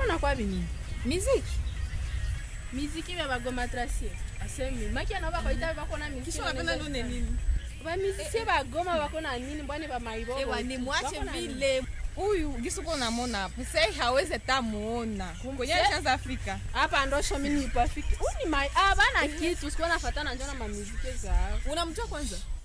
kuna kwa nini? Miziki ya bagoma tracie. Asemi, maki anaba kwa itabe bako na miziki. Kisha unapenda none nini? Ba miziki bagoma bako na nini mbone ba maibo. Ewa ni mwache vile. Huyu gisuko unamona hapo. Sasa hawezi tamuona. Kwenye chance Afrika. Hapa ndo shomi ni pafiki. Uni mai bana kitu sikuwa nafuatana njoo na mamiziki zao. Unamjua kwanza?